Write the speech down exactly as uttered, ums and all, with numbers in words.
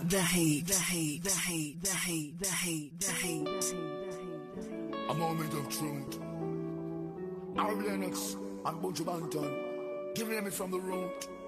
The hate, the hate, the hate, the hate, the hate, the hate. A moment of truth. Ari Lennox and Buju Banton giving me from the root.